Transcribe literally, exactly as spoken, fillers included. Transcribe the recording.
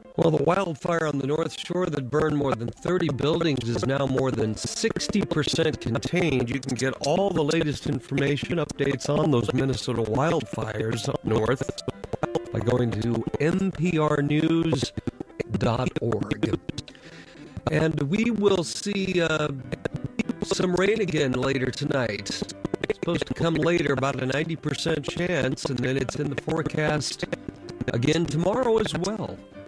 Well, the wildfire on the North Shore that burned more than thirty buildings is now more than sixty percent contained. You can get all the latest information, updates on those Minnesota wildfires up north by going to n p r news dot org. And we will see uh, some rain again later tonight. It's supposed to come later, about a ninety percent chance, and then it's in the forecast again tomorrow as well.